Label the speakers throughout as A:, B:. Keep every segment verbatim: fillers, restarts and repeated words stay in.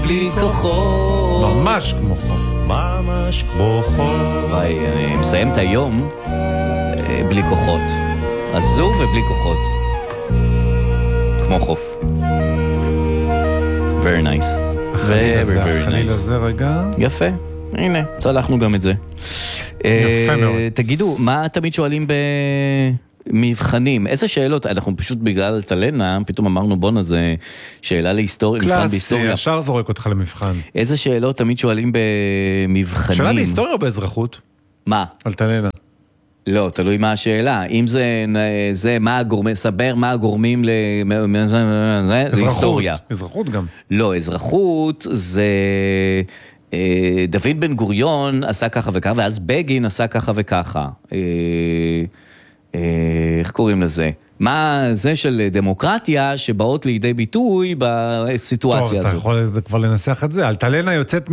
A: ובלי כוחות.
B: ממש כמו חוף.
A: ממש כמו חוף. וואי, אני מסיים את היום בלי כוחות. עזוב ובלי כוחות. כמו חוף. Very nice.
B: Very, very nice. זה רגע.
A: יפה. הנה, צלחנו גם את זה.
B: יפה מאוד.
A: תגידו, מה תמיד שואלים במבחנים? איזה שאלות? אנחנו פשוט בגלל תלנה, פתאום אמרנו בונה, זה שאלה להיסטוריה.
B: קלאסי, ישר זורק אותך למבחן.
A: איזה שאלות תמיד שואלים במבחנים?
B: שאלה בהיסטוריה או באזרחות?
A: מה?
B: על תלנה.
A: לא, תלוי מה השאלה. אם זה, זה מה הגורמים, סבר מה הגורמים ל... זה היסטוריה.
B: אזרחות גם. לא,
A: אזרחות זה... דוד בן גוריון עשה ככה וככה, ואז בגין עשה ככה וככה. איך קוראים לזה? מה זה של דמוקרטיה שבאות לידי ביטוי בסיטואציה הזו?
B: טוב, אתה יכול כבר לנסח את זה. אלטלנה יוצאת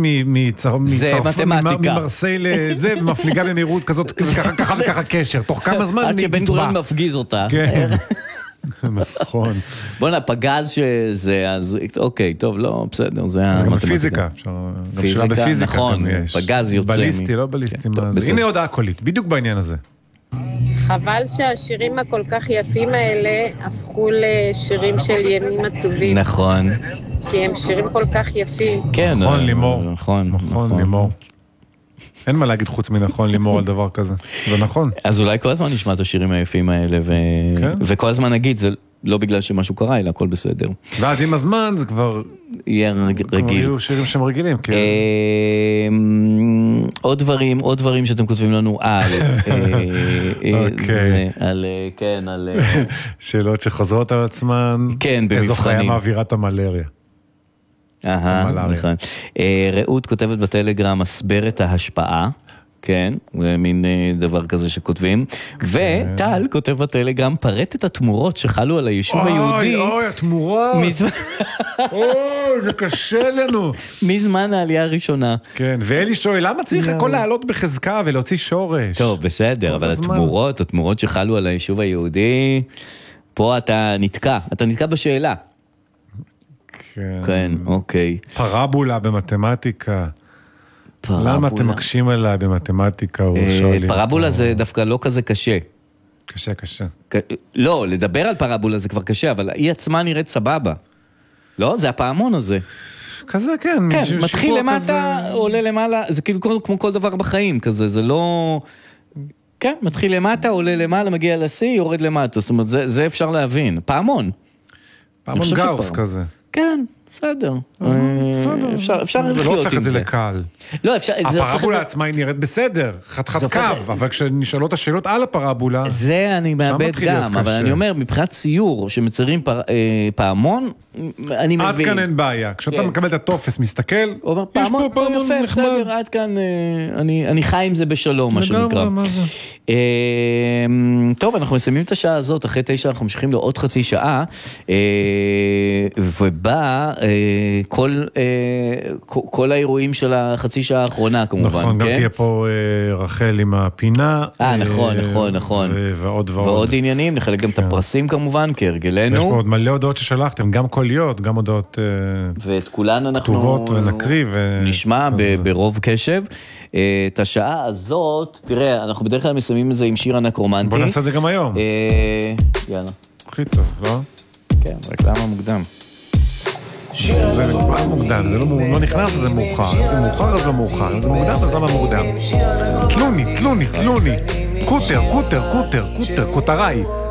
B: ממרסיי לזה, מפליגה במהירות כזאת, ככה וככה וככה קשר. תוך כמה זמן
A: עד שבן גוריון מפגיז אותה.
B: כן. נכון.
A: בוא נה, פגז שזה, אז אוקיי, טוב, לא, בסדר, זה
B: זה גם בפיזיקה, גם שאלה בפיזיקה
A: נכון, פגז יוצא.
B: בליסטי, לא בליסטי, הנה הודעה קולית, בדיוק בעניין הזה.
C: חבל שהשירים הכל כך יפים האלה הפכו לשירים של ימים עצובים.
A: נכון.
C: כי הם שירים כל כך יפים.
A: כן,
B: נכון, לימור.
A: נכון,
B: נכון, לימור. אין מה להגיד חוץ מנכון לימור על דבר כזה. זה נכון.
A: אז אולי כל הזמן נשמע את השירים היפים האלה, וכל הזמן נגיד, זה לא בגלל שמשהו קרה, אלא הכל בסדר.
B: ואז עם הזמן זה כבר...
A: יהיה רגיל.
B: יהיו שירים שהם רגילים.
A: עוד דברים, עוד דברים שאתם כותבים לנו על...
B: אוקיי.
A: על, כן, על...
B: שאלות שחוזרות על עצמן.
A: כן, במבחנים.
B: איזו חיה מעבירה את המלריה.
A: אהה, נכון. רעות כותבת בטלגרם, הסבר את ההשפעה, כן, זה מין דבר כזה שכותבים, וטל כותב בטלגרם, פרט את התמורות שחלו על היישוב היהודי.
B: אוי, אוי, התמורות. אוי, זה קשה לנו.
A: מזמן העלייה הראשונה.
B: כן, ואלי שואל, למה צריך הכל לעלות בחזקה ולהוציא שורש?
A: טוב, בסדר, אבל התמורות, התמורות שחלו על היישוב היהודי, פה אתה נתקע, אתה נתקע בשאלה. כן, אוקיי.
B: פרבולה במתמטיקה. למה אתם מקשים עליי במתמטיקה?
A: פרבולה זה דווקא לא כזה קשה.
B: קשה, קשה.
A: לא, לדבר על פרבולה זה כבר קשה, אבל היא עצמה נראית סבבה. לא, זה הפעמון הזה.
B: כזה, כן.
A: כן, מתחיל למטה, עולה למעלה, זה כאילו כמו כל דבר בחיים כזה, זה לא... כן, מתחיל למטה, עולה למעלה, מגיע לשיא, יורד למטה. זאת אומרת, זה אפשר להבין. פעמון.
B: פעמון גאוס כזה.
A: כן, בסדר. אפשר לחיות עם זה.
B: זה לא הופך את זה לקל.
A: לא, אפשר...
B: הפרבולה עצמה היא נרארת בסדר, חתכת קו, אבל כשנשאלות השאלות על הפרבולה...
A: זה אני מאבד גם, אבל אני אומר, מבחינת ציור שמציירים פעמון, אני מבין.
B: עד כאן אין בעיה. כשאתה מקבל את הטופס, מסתכל, יש פה
A: פעמון יפה, בסדר, עד כאן אני חי עם זה בשלום, מה שנקרא. טוב, אנחנו מסיימים את השעה הזאת, אחרי תשע אנחנו ממשיכים לעוד חצי שעה, ובא כל, כל האירועים של החצי שעה האחרונה, כמובן.
B: נכון, גם תהיה פה רחל עם הפינה.
A: אה, נכון, נכון, נכון.
B: ועוד ועוד.
A: ועוד עניינים, נחלק גם את הפרסים כמובן, כהרגלנו.
B: יש פה עוד מלא הודעות ששלחתם, גם קוליות, גם הודעות
A: ואת כולן אנחנו
B: כתובות ונקריא.
A: נשמע ברוב קשב. את השעה הזאת, תראה, אנחנו בדרך כלל מסיימים את זה עם שיר הנקרומנטי.
B: בוא נעשה את זה גם היום.
A: יאללה.
B: הכי טוב, לא?
A: כן, רק למה מוקדם?
B: זה כבר מוקדם, זה לא נכנס, זה מאוחר. זה מאוחר, אז לא מאוחר. זה מוקדם, אז למה מוקדם? תלוני, תלוני, תלוני. קוטר, קוטר, קוטר, קוטר, קוטריי.